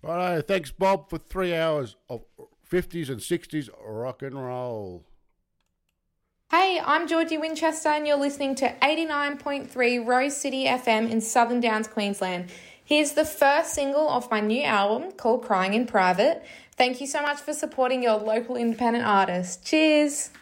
Righto, thanks, Bob, for 3 hours of 50s and 60s rock and roll. Hey, I'm Georgie Winchester and you're listening to 89.3 Rose City FM in Southern Downs, Queensland. Here's the first single off my new album called Crying in Private. Thank you so much for supporting your local independent artist. Cheers!